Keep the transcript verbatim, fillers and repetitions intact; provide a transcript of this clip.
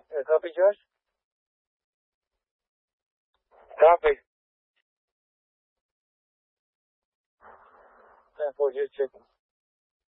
Yeah, copy, Josh? Copy. ten four, just checking.